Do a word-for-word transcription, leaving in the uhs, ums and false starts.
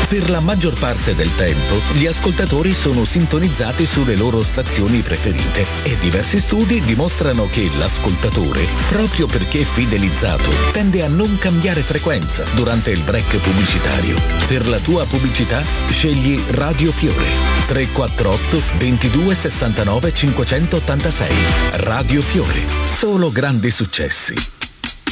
Per la maggior parte del tempo, gli ascoltatori sono sintonizzati sulle loro stazioni preferite e diversi studi dimostrano che l'ascoltatore, proprio perché fidelizzato, tende a non cambiare frequenza durante il break pubblicitario. Per la tua pubblicità, scegli Radio Fiore. tre quattro otto ventidue sessantanove cinquecentottantasei. Radio Fiore. Solo grandi successi.